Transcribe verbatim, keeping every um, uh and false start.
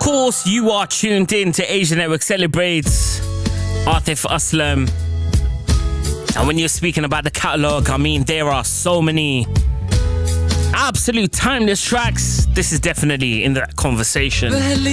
course, you are tuned in to Asia Network Celebrates Atif Aslam. And when you're speaking about the catalogue, I mean, there are so many absolute timeless tracks. This is definitely in that conversation.